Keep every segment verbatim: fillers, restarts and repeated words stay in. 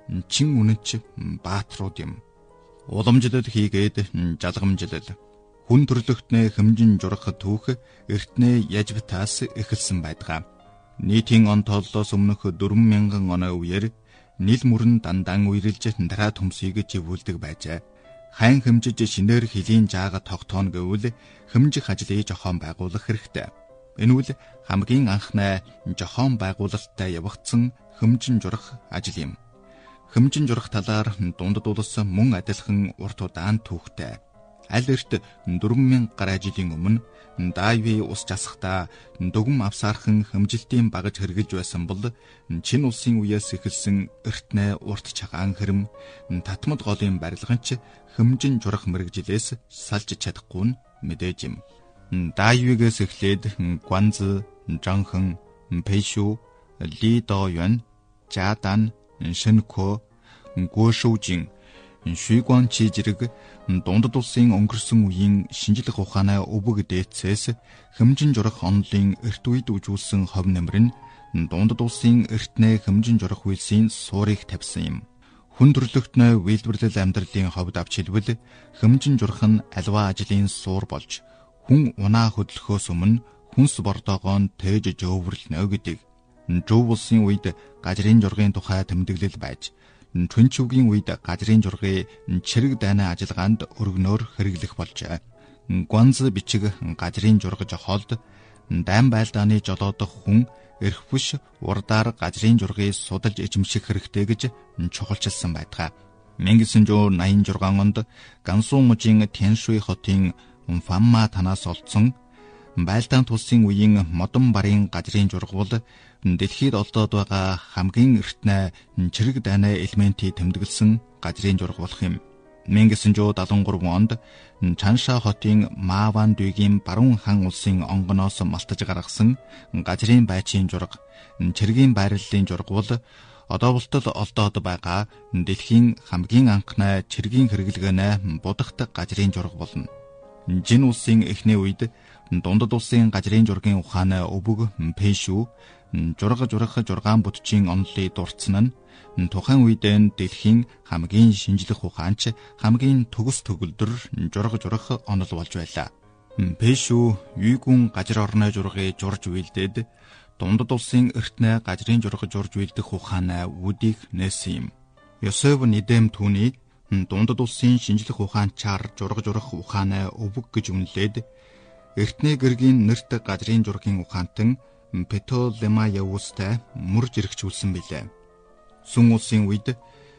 чин үнэнч баатрууд юм. Уламжлал хийгээд жалгамжлал. Хүн төрлөختнээ хэмжин журах түүх эртнээ яжбтаас эхэлсэн байдаг. Нийтийн он тооллоос өмнөх дөрвөн мянган оны үеэр нийл мөрөн дандан үерэлж дараа төмсийг живүүлдэг байжээ. Хайн хэмжиж шинээр хилийн жаага тогтооно гэвэл хэмжих ажлыг жохон байгуулах хэрэгтэй. Энэ үл хамгийн анхнаа жохон байгуулалттай явагдсан хэмжин журах ажил юм. Хэмжин журах талаар дундад улс мөн адилхан урт удаан түүхтэй. Аль эрт дөрвөн мянга гаруй жилийн өмнө Дави ус жасахдаа дүгм авсаархан хэмжилтийн багаж хэрглэж байсан бол Чин улсын үеэс эхэлсэн эртнээ урт чагаан хэрэм татмад голын барилганч хэмжин журах мэрэгжилээс салж чадахгүй нь мэдээж юм. Давигээс эхлээд Гуанз, Жанхан, Пэйшу, Ли Доюан, Жадан, Шэнко, Гошужин, Шуйгуанчи зэрэг дундад улсын өнгөрсөн үеийн шинжлэх ухааны өвөг дээдсээс хэмжин журах онолын эрт үед үжүүлсэн хов нэмэр нь дундад улсын эртнээ хэмжин журах үйлсийн суурийг тавьсан юм. Хүн төрлөختнөө үйлдвэрлэл амьдралын ховд авч хэлбэл хэмжин журах нь аливаа ажлын суур болж хүн унаа хөдлөхөөс өмнө хүнс бордоогоон тээж жөөвөрлөнө гэдэг. Жөв улсын үед гажрын жургын тухай тэмдэглэл байж Чүнчүгийн үед газрын жургын чирэг дайны ажиллагаанд өргөнөөр хэрэглэх болжээ. Гуанз бичиг газрын жургаж холд дайн байлдааны жолоодох хүн эрх бүш урдаар газрын жургыг судалж эзэмших хэрэгтэй гэж чухалчилсан байдаг. 천구백팔십육 онд Гансу мужийн Тяншуй хотын Фамма танаас олдсон байлдаан тулсын үеийн модон барын газрын жураг бол дэлхийд олдоод байгаа хамгийн эртнээ чирэг дайны элементийг тэмдэглэсэн газрын жураг болох юм. 천구백칠십삼 онд Чанша хотын Маван дүйгийн баруун хан улсын онгоноос малтаж гаргасан газрын байчийн жураг, чиргийн байрлалын жураг бол одоо болтол олдоод байгаа дэлхийн хамгийн анхны чиргийн хэрэглэгээнэ будагт газрын жураг болно. Жин улсын эхний үед дундад улсын газрын жургийн ухааны өвөг Пэйшу жураг журах жургаан будчийн онолыг дурдсан нь тухайн үед дэлхийн хамгийн шинжлэх ухаанч хамгийн төгс төгөлдөр жураг журах онол болж байлаа. Пэйшу Юйгүн газар орны жургыг журж үйлдээд дундад улсын эртнээ газрын жураг журж үйлдэх ухааны үдийг нээсэн юм. Йосеф Нидем түүний дундад улсын шинжлэх ухаанчаар жураг журах ухааны өвөг гэж үнэлээд эртний гэргийн нэрт газрын жургийн ухаантан Птолемаеустай мөр жирэгчүүлсэн билээ. Сүн улсын үед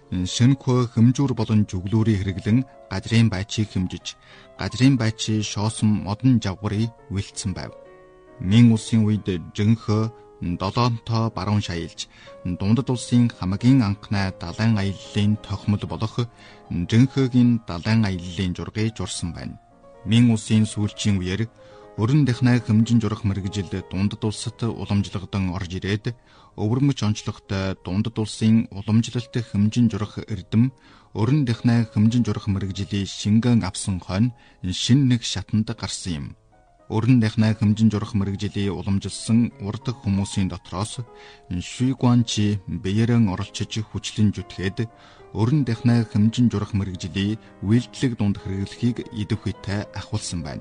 Шэнко хэмжүүр болон жүглүүрийг хэрэглэн газрын байчийг хэмжиж, газрын байчийн шоосон модон жавгарыг үйлдсэн байв. Мин улсын үед Жинхө долоонтой баруун шаялж, дундад улсын хамгийн анхны далайн аяллалын тохимол болох Жинхөгийн далайн аяллалын жургыг журсан байна. Мин улсын сүүлчийн үеэр өрн дахнаа хэмжин журах мэрэгжил дундад улсад уламжлагдан орж ирээд өвөрмөч онцлогтой дундад улсын уламжлалт хэмжин журах эрдэм өрн дахнаа хэмжин журах мэрэгжилийг шингэн авсан хойно шин нэг шатанд гарсан юм. Өрн дахнаа хэмжин журах мэрэгжилийг уламжилсан урд хүмүүсийн дотроос Шуйгуанчи биеэрэн оролцож хүчлэн зүтгээд өрн дахнаа хэмжин журах мэрэгжилийг үйлдэлэг дунд хэрэглэхийг идэвхтэй ахуулсан байна.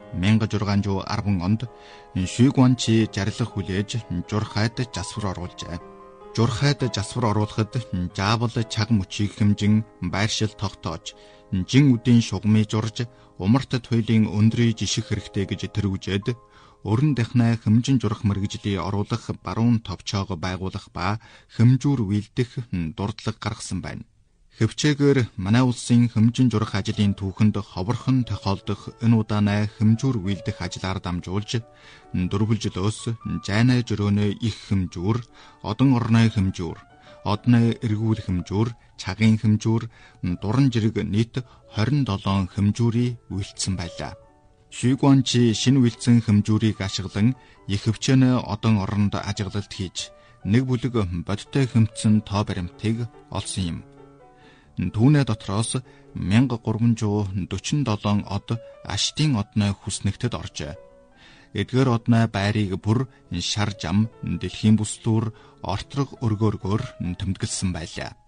천구백육십구 онд Шуйгуанчи жарлах хүлээж журхайд жасвар оруулжээ. Журхайд жасвар оруулахад жаавал чаг мөчийг хэмжин байршил тогтоож, жин үдийн шугамыг журж, умарт туйлын өндрийг жиших хэрэгтэй гэж тэргүүжээд өрн дахнаа хэмжин журах мэрэгжилийг оруулах баруун товчоог байгуулах ба хэмжүүр үйлдэх дурдлага гаргасан байна. Хөвчээгээр манай улсын хэмжин журах ажлын түүхэнд ховорхон тохиолдох энэ удаанаа хэмжүүр үйлдэх ажлаар дамжуулж дөрвөл жилөөс жайнаа жөрөөнөө их хэмжүүр, одон орны хэмжүүр, одны эргүүл хэмжүүр, чагийн хэмжүүр, дуран жирэг нийт двадцать seven хэмжүүрийг үйлдсэн байлаа. Шуйгуанчи шинэ үйлдсэн хэмжүүрийг ашиглан их хөвчөөнөө одон оронд ажиглалт хийж нэг бүлэг бодиттой хэмтсэн тоо баримтыг олсон юм. Түүнээ дотроос триста сорок seven од аштын одны хүснэгтэд оржээ. Эдгээр одны байрыг бүр шар жам, дэлхийн бүслүүр, ортрог өргөөргөөр тэмдэглэсэн байлаа.